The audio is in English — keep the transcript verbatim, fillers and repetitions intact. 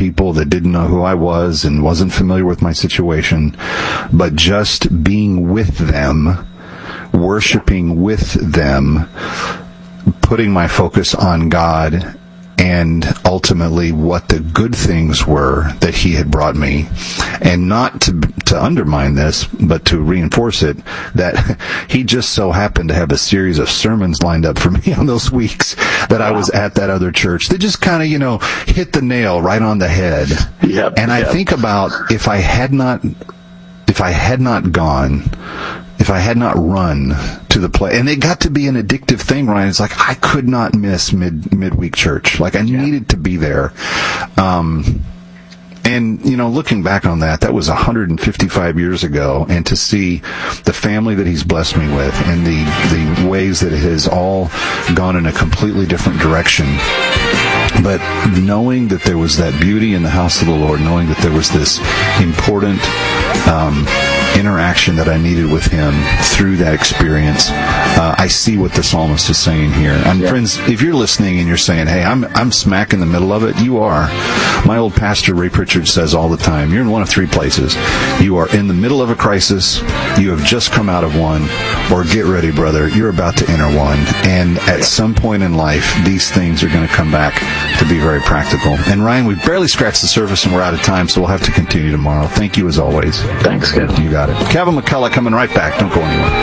people that didn't know who I was and wasn't familiar with my situation, but just being with them, worshiping with them, putting my focus on God and ultimately what the good things were that he had brought me, and not to to undermine this, but to reinforce it, that he just so happened to have a series of sermons lined up for me on those weeks that I was at that other church. They just kind of, you know, hit the nail right on the head. Yep, and I yep. think about if I had not, if I had not gone, if I had not run to the play, and it got to be an addictive thing, Ryan. It's like I could not miss mid midweek church. Like I yeah. needed to be there. Um, and you know, looking back on that, that was one hundred fifty-five years ago, and to see the family that he's blessed me with, and the the ways that it has all gone in a completely different direction. But knowing that there was that beauty in the house of the Lord, knowing that there was this important um, interaction that I needed with him through that experience, uh, I see what the psalmist is saying here. And yeah. friends, if you're listening and you're saying, hey, I'm I'm smack in the middle of it, you are. My old pastor, Ray Pritchard, says all the time, you're in one of three places. You are in the middle of a crisis, you have just come out of one, or get ready, brother, you're about to enter one. And at some point in life, these things are going to come back to be very practical. And Ryan, we've barely scratched the surface and we're out of time, so we'll have to continue tomorrow. Thank you as always. Thanks, Kevin. You got it. Kevin McCullough coming right back. Don't go anywhere.